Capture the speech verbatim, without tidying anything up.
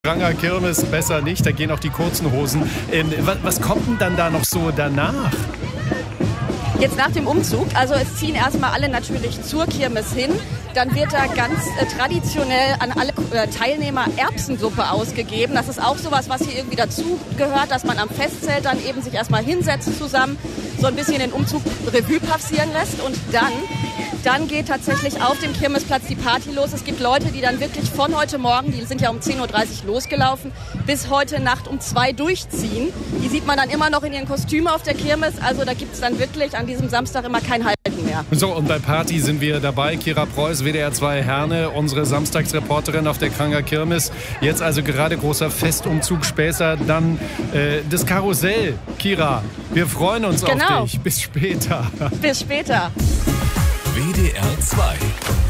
Kranger Kirmes besser nicht, da gehen auch die kurzen Hosen. Ähm, was, was kommt denn dann da noch so danach? Jetzt nach dem Umzug, also es ziehen erstmal alle natürlich zur Kirmes hin. Dann wird da ganz äh, traditionell an alle äh, Teilnehmer Erbsensuppe ausgegeben. Das ist auch sowas, was hier irgendwie dazugehört, dass man am Festzelt dann eben sich erstmal hinsetzt zusammen, so ein bisschen den Umzug Revue passieren lässt und dann Dann geht tatsächlich auf dem Kirmesplatz die Party los. Es gibt Leute, die dann wirklich von heute Morgen, die sind ja um zehn Uhr dreißig losgelaufen, bis heute Nacht um zwei durchziehen. Die sieht man dann immer noch in ihren Kostümen auf der Kirmes. Also da gibt es dann wirklich an diesem Samstag immer kein Halten mehr. So, und bei Party sind wir dabei. Kira Preuß, W D R zwei Herne, unsere Samstagsreporterin auf der Kranger Kirmes. Jetzt also gerade großer Festumzug, später dann äh, das Karussell. Kira, wir freuen uns genau. auf dich. Bis später. Bis später. W D R zwei